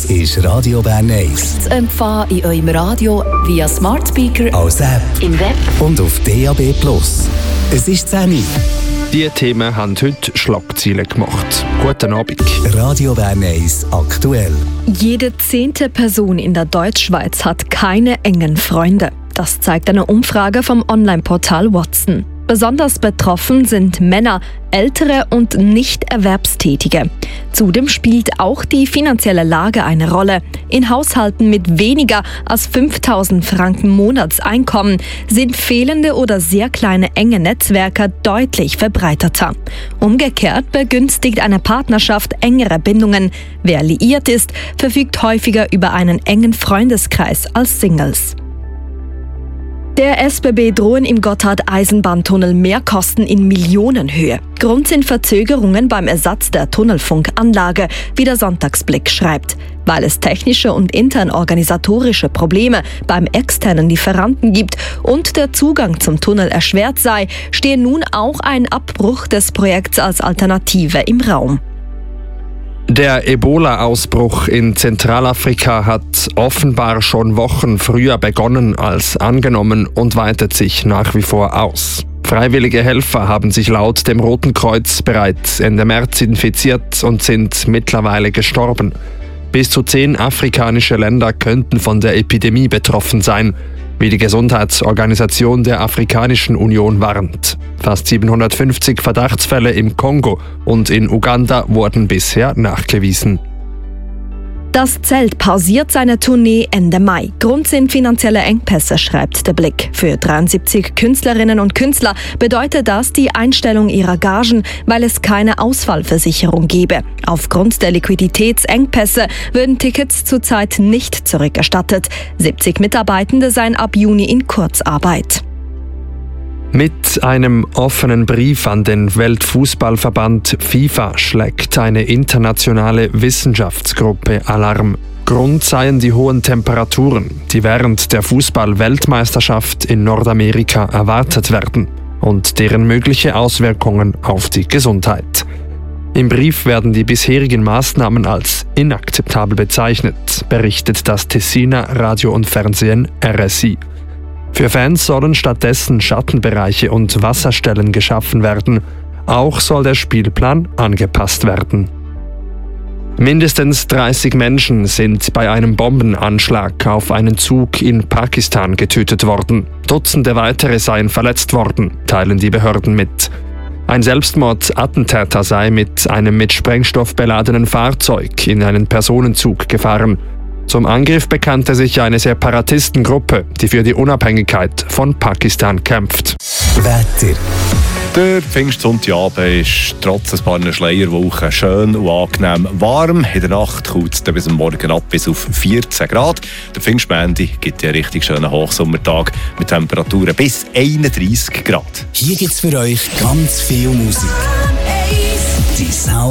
Das ist Radio Bern 1. Zu empfangen in eurem Radio via Smart Speaker, als App im Web und auf DAB+. Es ist 10 Uhr. Diese Themen haben heute Schlagzeilen gemacht. Guten Abend. Radio Bern 1 aktuell. Jede 10. Person in der Deutschschweiz hat keine engen Freunde. Das zeigt eine Umfrage vom Online-Portal Watson. Besonders betroffen sind Männer, Ältere und Nicht-Erwerbstätige. Zudem spielt auch die finanzielle Lage eine Rolle. In Haushalten mit weniger als 5.000 Franken Monatseinkommen sind fehlende oder sehr kleine enge Netzwerke deutlich verbreiteter. Umgekehrt begünstigt eine Partnerschaft engere Bindungen. Wer liiert ist, verfügt häufiger über einen engen Freundeskreis als Singles. Der SBB drohen im Gotthard-Eisenbahntunnel Mehrkosten in Millionenhöhe. Grund sind Verzögerungen beim Ersatz der Tunnelfunkanlage, wie der Sonntagsblick schreibt. Weil es technische und intern organisatorische Probleme beim externen Lieferanten gibt und der Zugang zum Tunnel erschwert sei, stehe nun auch ein Abbruch des Projekts als Alternative im Raum. Der Ebola-Ausbruch in Zentralafrika hat offenbar schon Wochen früher begonnen als angenommen und weitet sich nach wie vor aus. Freiwillige Helfer haben sich laut dem Roten Kreuz bereits Ende März infiziert und sind mittlerweile gestorben. Bis zu 10 afrikanische Länder könnten von der Epidemie betroffen sein, wie die Gesundheitsorganisation der Afrikanischen Union warnt. Fast 750 Verdachtsfälle im Kongo und in Uganda wurden bisher nachgewiesen. Das Zelt pausiert seine Tournee Ende Mai. Grund sind finanzielle Engpässe, schreibt der Blick. Für 73 Künstlerinnen und Künstler bedeutet das die Einstellung ihrer Gagen, weil es keine Ausfallversicherung gebe. Aufgrund der Liquiditätsengpässe würden Tickets zurzeit nicht zurückerstattet. 70 Mitarbeitende seien ab Juni in Kurzarbeit. Mit einem offenen Brief an den Weltfußballverband FIFA schlägt eine internationale Wissenschaftsgruppe Alarm. Grund seien die hohen Temperaturen, die während der Fußball-Weltmeisterschaft in Nordamerika erwartet werden und deren mögliche Auswirkungen auf die Gesundheit. Im Brief werden die bisherigen Maßnahmen als inakzeptabel bezeichnet, berichtet das Tessiner Radio und Fernsehen RSI. Für Fans sollen stattdessen Schattenbereiche und Wasserstellen geschaffen werden. Auch soll der Spielplan angepasst werden. Mindestens 30 Menschen sind bei einem Bombenanschlag auf einen Zug in Pakistan getötet worden. Dutzende weitere seien verletzt worden, teilen die Behörden mit. Ein Selbstmordattentäter sei mit einem mit Sprengstoff beladenen Fahrzeug in einen Personenzug gefahren. Zum Angriff bekannte sich eine Separatistengruppe, die für die Unabhängigkeit von Pakistan kämpft. Wetter. Der Pfingstsonntagabend ist trotz ein paar Schleierwochen schön und angenehm warm. In der Nacht kühlt es bis am Morgen ab bis auf 14 Grad. Der Pfingstmontag gibt ja einen richtig schönen Hochsommertag mit Temperaturen bis 31 Grad. Hier gibt's für euch ganz viel Musik. Die Sound